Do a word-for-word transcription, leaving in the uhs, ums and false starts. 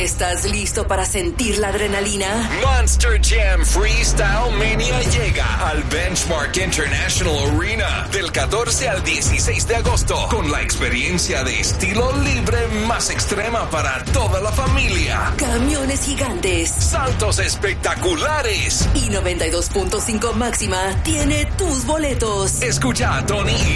¿Estás listo para sentir la adrenalina? Monster Jam Freestyle Mania llega al Benchmark International Arena del catorce al dieciséis de agosto con la experiencia de estilo libre más extrema para toda la familia. Camiones gigantes, Saltos espectaculares. y noventa y dos punto cinco máxima tiene tus boletos. Escucha a Tony